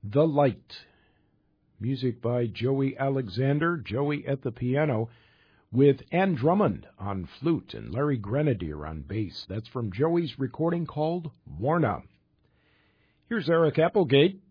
The Light. Music by Joey Alexander, Joey at the piano, with Ann Drummond on flute and Larry Grenadier on bass. That's from Joey's recording called Warna. Here's Eric Applegate